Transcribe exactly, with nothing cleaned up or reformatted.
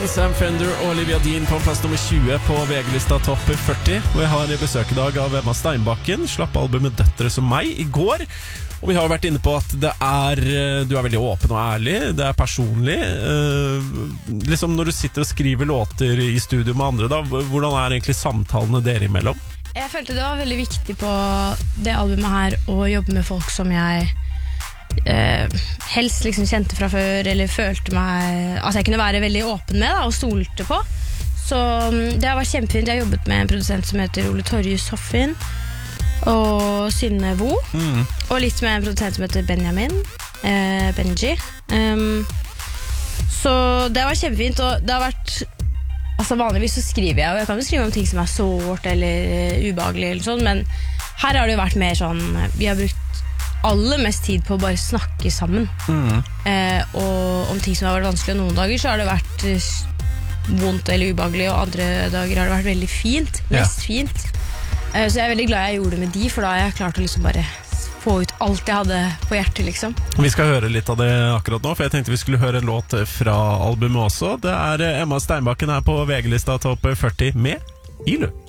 Sam Fender og Olivia Dean på plass nummer tjue på V G-lista Topp førti. Og jeg har besøk i dag av Emma Steinbakken. Slapp albumet Døtre som meg i går. Og vi har vært inne på at det er, du er veldig åpen og ærlig. Det er personlig. Eh, liksom når du sitter og skriver låter i studio med andre, da, hvordan er egentlig samtalene dere imellom? Jeg følte det var veldig viktig på det albumet her å jobbe med folk som jeg eh, helst liksom kjente fra før, eller følte meg altså jeg kunne være veldig åpen med da, og stolte på. Så det har vært kjempefint. Jeg har jobbet med en produsent som heter Ole Torjus Hoffin og Synne Vo, mm. og litt med en produsent som heter Benjamin eh, Benji. um, Så det har vært kjempefint. Og det har vært altså vanligvis så skriver jeg, og jeg kan jo skrive om ting som er sårt eller ubehagelig eller sånn, men her har det jo vært mer sånn, vi har brukt aller mest tid på å bare snakke sammen, mm. eh, og om ting som har vært vanskelig. Og noen dager så har det vært vondt eller ubehagelig, og andre dager har det vært veldig fint, mest ja. fint. eh, Så jeg er veldig glad jeg gjorde det med de, for da har jeg klart å liksom bare få ut alt jeg hadde på hjertet liksom. Vi skal høre litt av det akkurat nå, for jeg tenkte vi skulle høre en låt fra albumet også. Det er Emma Steinbakken her på V G-lista Topp førti med Ilu.